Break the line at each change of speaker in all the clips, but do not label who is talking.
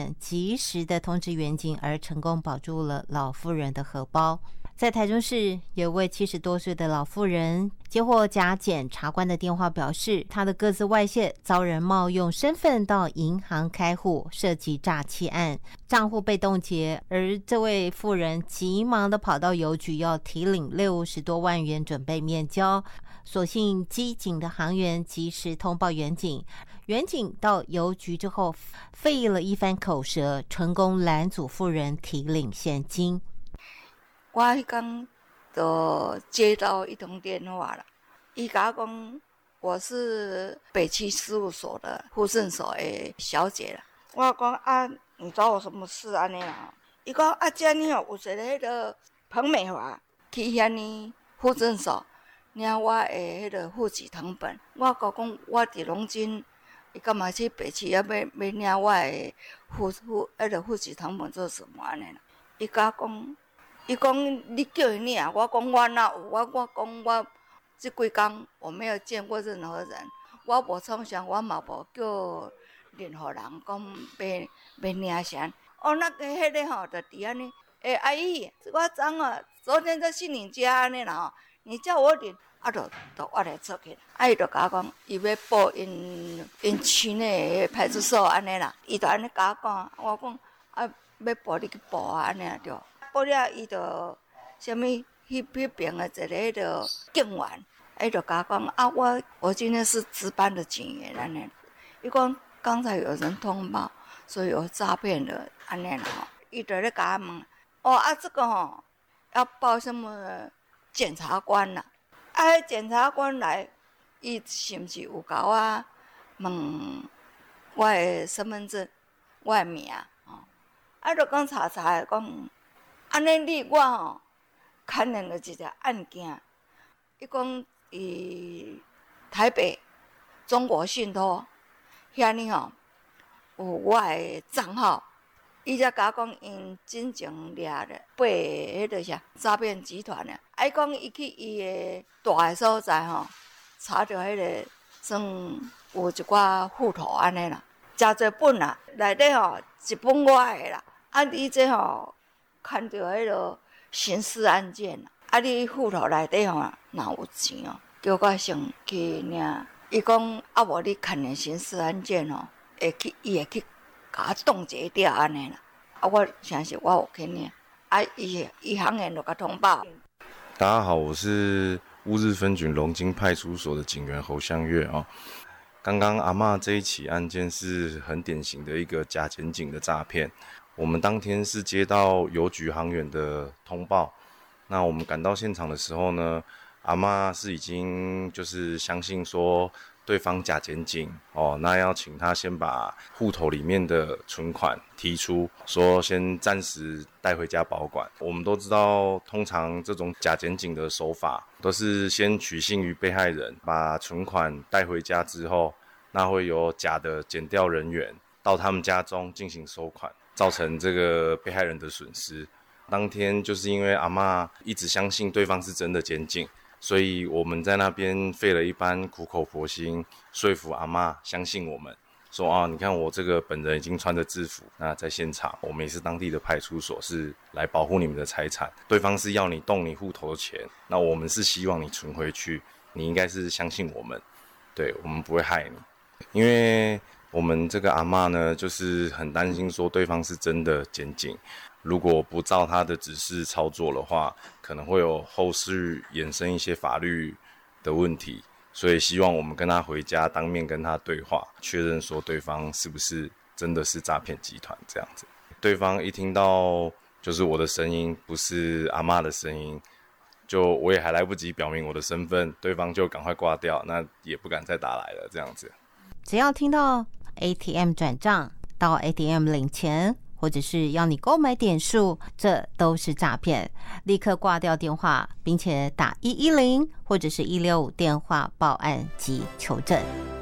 人及时的通知员警，而成功保住了老妇人的荷包。在台中市，有位70多岁的老妇人接获假检察官的电话，表示她的个资外泄，遭人冒用身份到银行开户，涉及诈欺案，账户被冻结。而这位妇人急忙的跑到邮局要提领60多万元准备面交，所幸机警的行员及时通报员警，员警到邮局之后费了一番口舌，成功拦阻妇人提领现金。
我迄天就接到一通电话了，伊甲我讲我是北区事务所的户政所的小姐了。我讲啊，你找我什么事安尼啦？伊讲啊，这呢有一个迄个彭美华去遐呢户政所领我的迄个户籍誊本。我讲我伫龙津，伊干嘛去北区要领我的迄个户籍誊本做什么安尼啦？伊甲我讲。伊讲你叫伊领，我讲我哪有，我讲我这几天我没有见过任何人，我无创啥，我嘛无叫任何人讲要领啥。哦，那个迄个吼，就伫安尼，阿姨，我昨昨天在杏林家安尼啦吼，你叫我领，就我来出去。伊就甲我讲，伊要报因区内的派出所安尼啦，伊就安尼甲我讲，我讲要报你去报安尼对。报了，伊就什么迄边的一个迄个警员，伊就甲我讲啊，我今天是值班的警员安尼。伊讲刚才有人通报，说有诈骗的安尼啦吼。伊就咧甲我问，这个吼要报什么检察官啦？检察官来，伊是毋是有甲我问我的身份证、我的名吼？就讲查讲。安尼我吼牵连了一个案件，伊讲台北中国信托遐呢吼有我的账号，伊才甲我讲因进前掠了8个迄个啥诈骗集团呢。伊讲伊去伊的大的所在吼，查着迄个算有一寡户头安尼啦，诚侪本啦，内底吼一本我的啦，你这吼。看到迄个刑事案件你户头内底吼若有钱叫我先去领。伊讲无你牵连刑事案件伊会去甲我冻结掉安尼啦。我诚实我有去领，伊行员就甲通报。
大家好，我是乌日分局龙津派出所的警员侯相月刚刚阿嬷这一起案件是很典型的一个假检警的诈骗。我们当天是接到邮局行员的通报，那我们赶到现场的时候呢，阿嬷是已经就是相信说对方假检警那要请他先把户头里面的存款提出，说先暂时带回家保管。我们都知道，通常这种假检警的手法都是先取信于被害人，把存款带回家之后，那会有假的检调人员到他们家中进行收款，造成这个被害人的损失。当天就是因为阿嬷一直相信对方是真的检警，所以我们在那边费了一番苦口婆心，说服阿嬷相信我们，说你看我这个本人已经穿着制服，那在现场我们也是当地的派出所，是来保护你们的财产，对方是要你动你户头的钱，那我们是希望你存回去，你应该是相信我们，对，我们不会害你。因为我们这个阿嬷呢，就是很担心说对方是真的检警，如果不照他的指示操作的话，可能会有后续衍生一些法律的问题，所以希望我们跟他回家当面跟他对话，确认说对方是不是真的是诈骗集团这样子。对方一听到就是我的声音不是阿嬷的声音，就我也还来不及表明我的身份，对方就赶快挂掉，那也不敢再打来了这样子。
只要听到 ATM 转账到 ATM 领钱，或者是要你购买点数，这都是诈骗，立刻挂掉电话，并且打110或者是165电话报案及求证。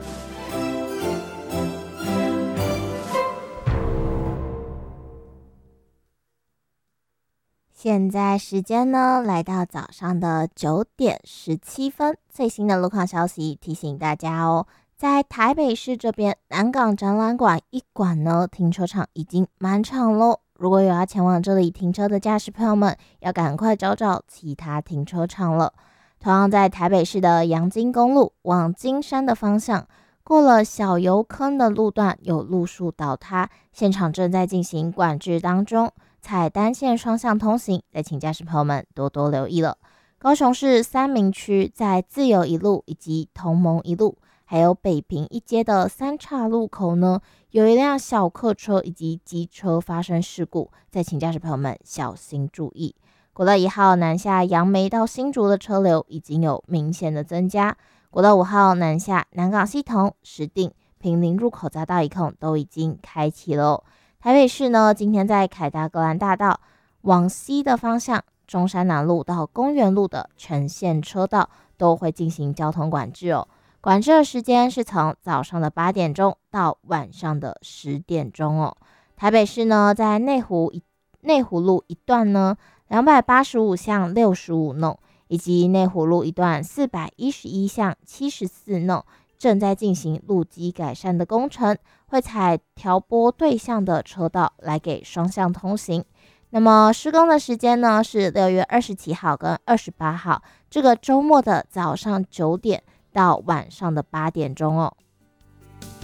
现在时间呢来到早上的9点17分，最新的路况消息提醒大家哦， 在台北市这边，南港展览馆一馆呢，停车场已经满场喽。如果有要前往这里停车的驾驶朋友们，要赶快找找其他停车场了。同样在台北市的阳金公路往金山的方向，过了小油坑的路段有路树倒塌，现场正在进行管制当中，采单线双向通行，再请驾驶朋友们多多留意了。高雄市三民区在自由一路以及同盟一路还有北平一街的三岔路口呢，有一辆小客车以及机车发生事故，再请驾驶朋友们小心注意。国道1号南下杨梅到新竹的车流已经有明显的增加，国道5号南下南港系统、石碇、坪林入口匝道一控都已经开启了。台北市呢，今天在凯达格兰大道往西的方向，中山南路到公园路的全线车道都会进行交通管制哦。管制的时间是从早上的8点钟到晚上的10点钟哦。台北市呢，在内湖路一段呢285巷65弄，以及内湖路一段411巷74弄，正在进行路基改善的工程，会采调拨对向的车道来给双向通行。那么施工的时间呢是6月27号跟28号这个周末的早上9点到晚上的8点钟哦。